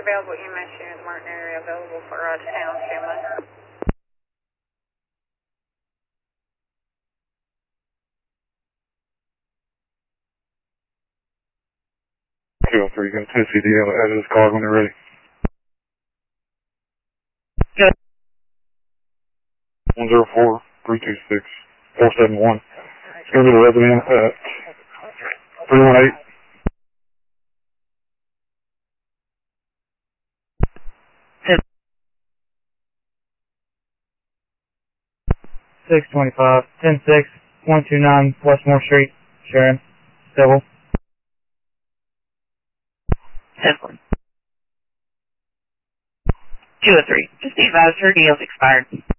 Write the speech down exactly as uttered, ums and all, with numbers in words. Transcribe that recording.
available E M S unit in the Martin area available for ride to town, standby. two oh three, got Tennessee D L out of this car when they're ready. Good. one zero four, three two six, four seven one. It's going to be the resident at three one eight. six twenty-five, ten six, one two nine Westmore Street, Sharon, Civil. Civil. two oh three. Just be advised, her deal's expired.